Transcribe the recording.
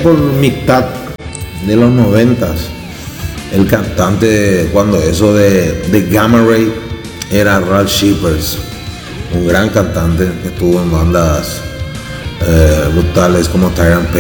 por mitad de los 90s, el cantante cuando eso de Gamma Ray era Ralph Shippers, un gran cantante que estuvo en bandas brutales como Tyrant